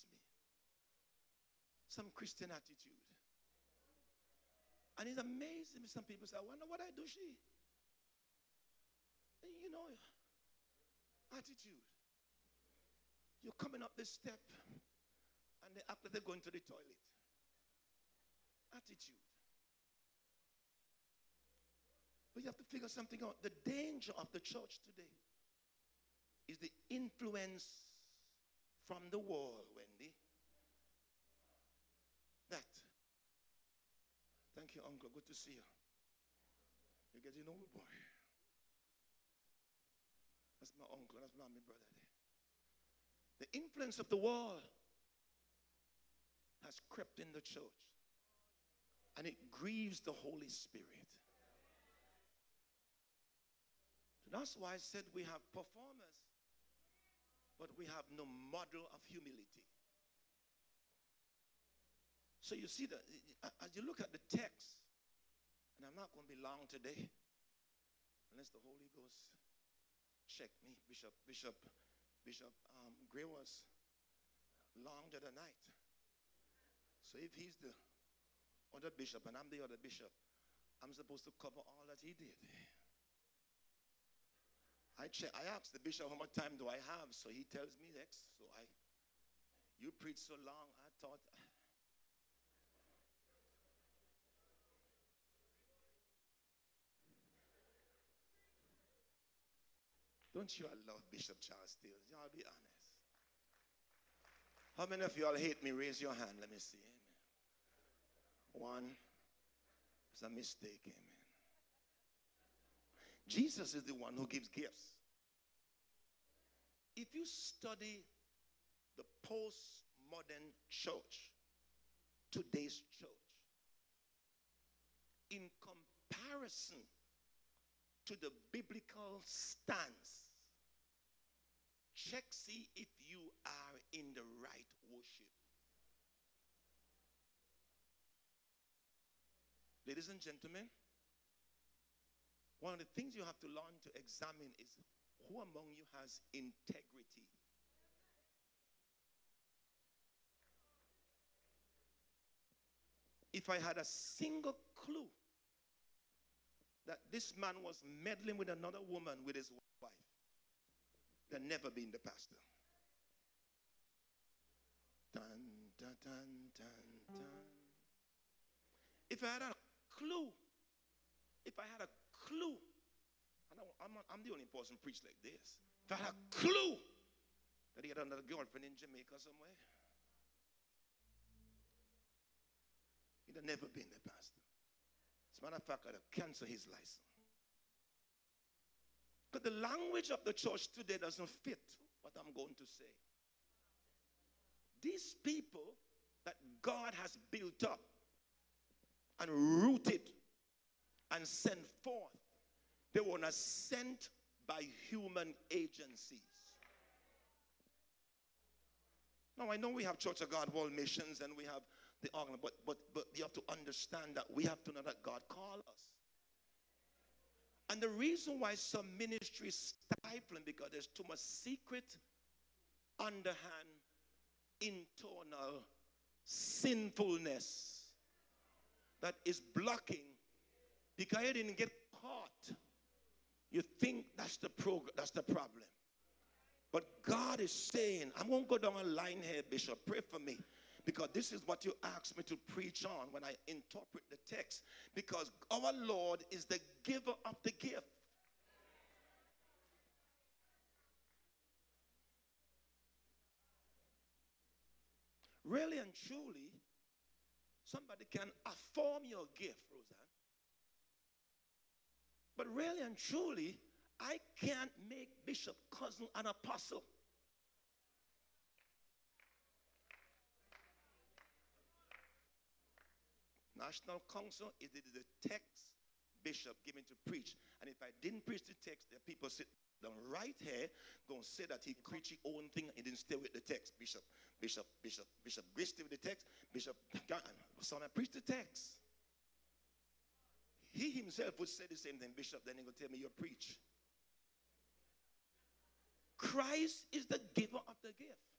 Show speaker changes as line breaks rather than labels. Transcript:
me. Some Christian attitude. And it's amazing me. Some people say, I wonder what I do, she. You know, attitude. You're coming up this step and they act like they're going to the toilet. Attitude. But you have to figure something out. The danger of the church today is the influence from the world, Wendy. That. Thank you, Uncle. Good to see you. You're getting old, boy. That's my uncle. That's my brother there. The influence of the world has crept in the church. And it grieves the Holy Spirit. So that's why I said we have performers, but we have no model of humility. So you see, as you look at the text, and I'm not going to be long today, unless the Holy Ghost check me. Bishop Gray was long the other night. So if he's the other bishop and I'm the other bishop, I'm supposed to cover all that he did. I asked the bishop how much time do I have, so he tells me X. So you preach so long, I thought. Don't you all love Bishop Charles Steele? Y'all be honest. How many of y'all hate me? Raise your hand. Let me see. Amen. One. It's a mistake. Amen. Jesus is the one who gives gifts. If you study the postmodern church, today's church, in comparison to the biblical stance, check, see if you are in the right worship. Ladies and gentlemen, one of the things you have to learn to examine is who among you has integrity. If I had a single clue that this man was meddling with another woman with his wife, they'd never been the pastor. Dun, dun, dun, dun, dun. If I had a clue, I'm the only person preach like this. If I had a clue that he had another girlfriend in Jamaica somewhere, he'd have never been the pastor. As a matter of fact, I'd have canceled his license. But the language of the church today doesn't fit what I'm going to say. These people that God has built up and rooted and sent forth, they were not sent by human agencies. Now, I know we have Church of God World Missions and we have the organ, but you have to understand that we have to know that God called us. And the reason why some ministry is stifling, because there's too much secret, underhand, internal sinfulness that is blocking, because you didn't get caught. You think that's the problem. But God is saying, I'm going to go down a line here, Bishop. Pray for me. Because this is what you asked me to preach on when I interpret the text. Because our Lord is the giver of the gift. Really and truly, somebody can affirm your gift, Roseanne. But really and truly, I can't make Bishop Cousin an apostle. National Council is the text Bishop given to preach. And if I didn't preach the text, there are people sit down right here going to say that he preached his own thing and he didn't stay with the text. Bishop Gray stayed with the text. Bishop son, I preached the text. He himself would say the same thing. Bishop, then he will tell me you preach. Christ is the giver of the gift.